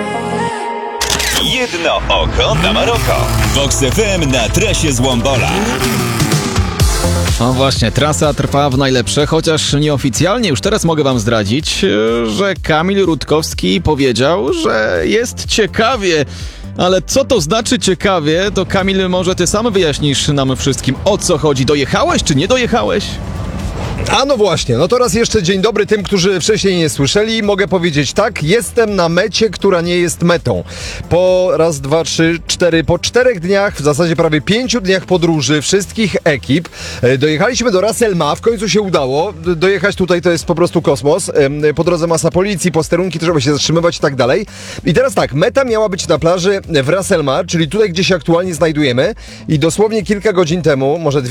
Jedno oko na Maroko. Vox FM na trasie z Łombola. No właśnie, trasa trwa w najlepsze, chociaż nieoficjalnie już teraz mogę wam zdradzić, że Kamil Rutkowski powiedział, że jest ciekawie. Ale co to znaczy ciekawie, to Kamil, może ty sam wyjaśnisz nam wszystkim, o co chodzi. Dojechałeś czy nie dojechałeś? A no właśnie, no to raz jeszcze dzień dobry tym, którzy wcześniej nie słyszeli. Mogę powiedzieć tak, jestem na mecie, która nie jest metą. Po raz, dwa, trzy, cztery, po 4 dniach, w zasadzie prawie 5 dniach podróży wszystkich ekip, dojechaliśmy do Ras El Ma, w końcu się udało. Dojechać tutaj to jest po prostu kosmos. Po drodze masa policji, posterunki, trzeba się zatrzymywać i tak dalej. I teraz tak, meta miała być na plaży w Ras El Ma, czyli tutaj, gdzie się aktualnie znajdujemy. I dosłownie kilka godzin temu, może